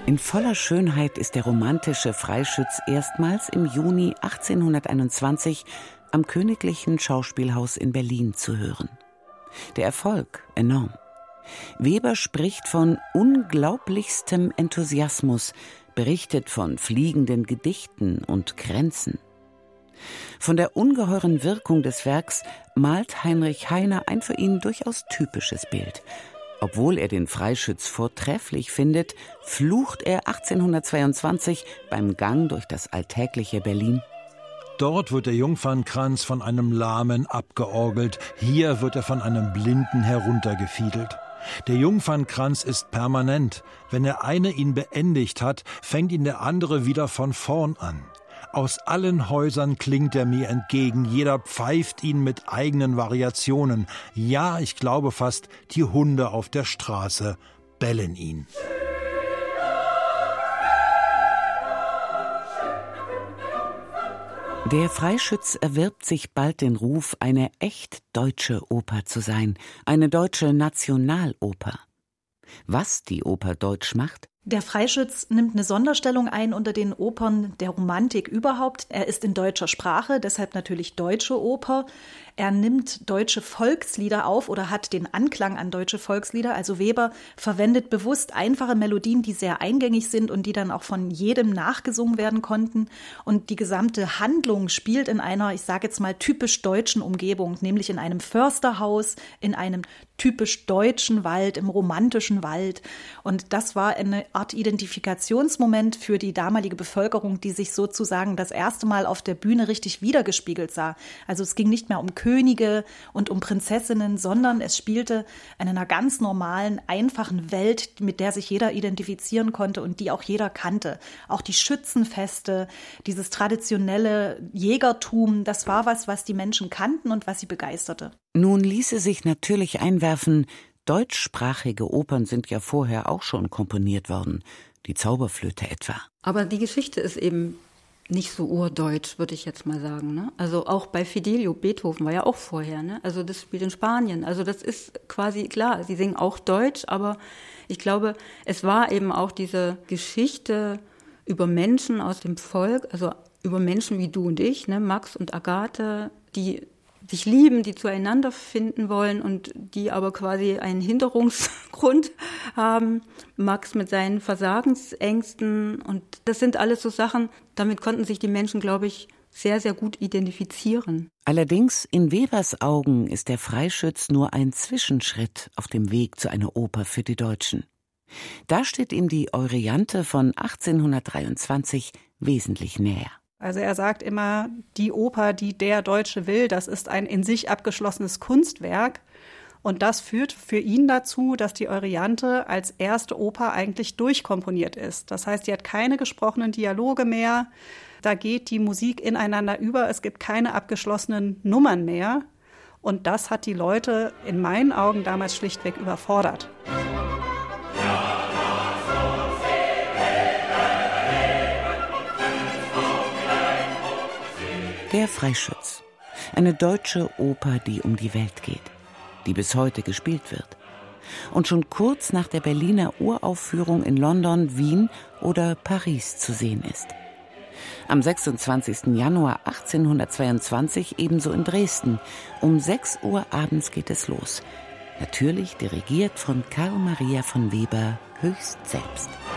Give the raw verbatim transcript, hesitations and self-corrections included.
In voller Schönheit ist der romantische Freischütz erstmals im Juni achtzehnhunderteinundzwanzig am Königlichen Schauspielhaus in Berlin zu hören. Der Erfolg enorm. Weber spricht von unglaublichstem Enthusiasmus, berichtet von fliegenden Gedichten und Kränzen. Von der ungeheuren Wirkung des Werks malt Heinrich Heine ein für ihn durchaus typisches Bild. Obwohl er den Freischütz vortrefflich findet, flucht er achtzehnhundertzweiundzwanzig beim Gang durch das alltägliche Berlin. Dort wird der Jungfernkranz von einem Lahmen abgeorgelt, hier wird er von einem Blinden heruntergefiedelt. Der Jungfernkranz ist permanent. Wenn der eine ihn beendigt hat, fängt ihn der andere wieder von vorn an. Aus allen Häusern klingt er mir entgegen, jeder pfeift ihn mit eigenen Variationen. Ja, ich glaube fast, die Hunde auf der Straße bellen ihn. Der Freischütz erwirbt sich bald den Ruf, eine echt deutsche Oper zu sein, eine deutsche Nationaloper. Was die Oper deutsch macht? Der Freischütz nimmt eine Sonderstellung ein unter den Opern der Romantik überhaupt. Er ist in deutscher Sprache, deshalb natürlich deutsche Oper. Er nimmt deutsche Volkslieder auf oder hat den Anklang an deutsche Volkslieder. Also Weber verwendet bewusst einfache Melodien, die sehr eingängig sind und die dann auch von jedem nachgesungen werden konnten. Und die gesamte Handlung spielt in einer, ich sage jetzt mal, typisch deutschen Umgebung, nämlich in einem Försterhaus, in einem typisch deutschen Wald, im romantischen Wald. Und das war eine Art Identifikationsmoment für die damalige Bevölkerung, die sich sozusagen das erste Mal auf der Bühne richtig wiedergespiegelt sah. Also es ging nicht mehr um Könige und um Prinzessinnen, sondern es spielte in einer ganz normalen, einfachen Welt, mit der sich jeder identifizieren konnte und die auch jeder kannte. Auch die Schützenfeste, dieses traditionelle Jägertum, das war was, was die Menschen kannten und was sie begeisterte. Nun ließe sich natürlich einwerfen, deutschsprachige Opern sind ja vorher auch schon komponiert worden, die Zauberflöte etwa. Aber die Geschichte ist eben nicht so urdeutsch, würde ich jetzt mal sagen. Ne? Also auch bei Fidelio, Beethoven war ja auch vorher. Ne? Also das spielt in Spanien. Also das ist quasi, klar, sie singen auch Deutsch, aber ich glaube, es war eben auch diese Geschichte über Menschen aus dem Volk, also über Menschen wie du und ich, ne? Max und Agathe, die sich lieben, die zueinander finden wollen und die aber quasi einen Hinderungsgrund haben. Max mit seinen Versagensängsten und das sind alles so Sachen, damit konnten sich die Menschen, glaube ich, sehr, sehr gut identifizieren. Allerdings, in Webers Augen ist der Freischütz nur ein Zwischenschritt auf dem Weg zu einer Oper für die Deutschen. Da steht ihm die Euryanthe von achtzehnhundertdreiundzwanzig wesentlich näher. Also er sagt immer, die Oper, die der Deutsche will, das ist ein in sich abgeschlossenes Kunstwerk. Und das führt für ihn dazu, dass die Euryanthe als erste Oper eigentlich durchkomponiert ist. Das heißt, sie hat keine gesprochenen Dialoge mehr. Da geht die Musik ineinander über. Es gibt keine abgeschlossenen Nummern mehr. Und das hat die Leute in meinen Augen damals schlichtweg überfordert. Der Freischütz. Eine deutsche Oper, die um die Welt geht, die bis heute gespielt wird. Und schon kurz nach der Berliner Uraufführung in London, Wien oder Paris zu sehen ist. Am sechsundzwanzigsten Januar achtzehnhundertzweiundzwanzig ebenso in Dresden. Um sechs Uhr abends geht es los. Natürlich dirigiert von Karl Maria von Weber höchst selbst.